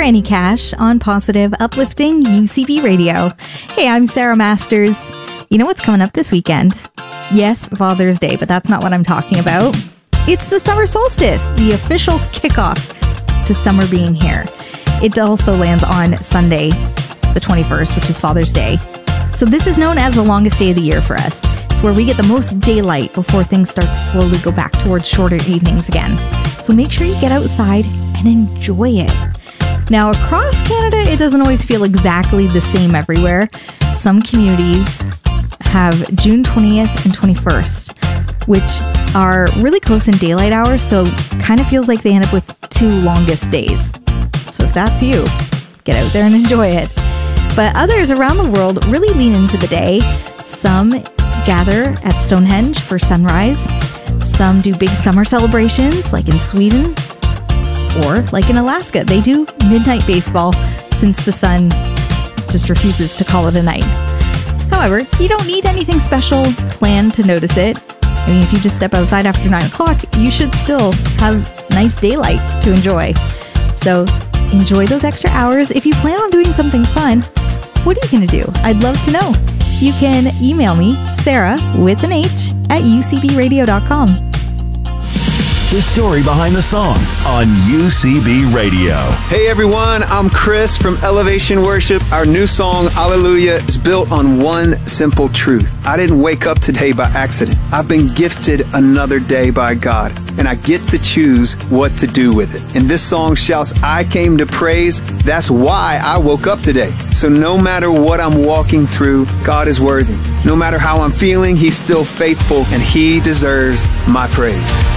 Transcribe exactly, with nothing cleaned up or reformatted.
Annie Cash on Positive Uplifting U C B Radio. Hey, I'm Sarah Masters. You know what's coming up this weekend? Yes, Father's Day, but that's not what I'm talking about. It's the summer solstice, the official kickoff to summer being here. It also lands on Sunday, the twenty-first, which is Father's Day. So this is known as the longest day of the year for us. It's where we get the most daylight before things start to slowly go back towards shorter evenings again. So make sure you get outside and enjoy it. Now, across Canada, it doesn't always feel exactly the same everywhere. Some communities have June twentieth and twenty-first, which are really close in daylight hours, so kind of feels like they end up with two longest days. So if that's you, get out there and enjoy it. But others around the world really lean into the day. Some gather at Stonehenge for sunrise. Some do big summer celebrations, like in Sweden. Or, like in Alaska, they do midnight baseball since the sun just refuses to call it a night. However, you don't need anything special planned to notice it. I mean, if you just step outside after nine o'clock, you should still have nice daylight to enjoy. So enjoy those extra hours. If you plan on doing something fun, what are you going to do? I'd love to know. You can email me, Sarah, with an H, at u c b radio dot com. The story behind the song on U C B Radio. Hey everyone, I'm Chris from Elevation Worship. Our new song, Hallelujah, is built on one simple truth. I didn't wake up today by accident. I've been gifted another day by God, and I get to choose what to do with it. And this song shouts, I came to praise. That's why I woke up today. So no matter what I'm walking through, God is worthy. No matter how I'm feeling, He's still faithful, and He deserves my praise.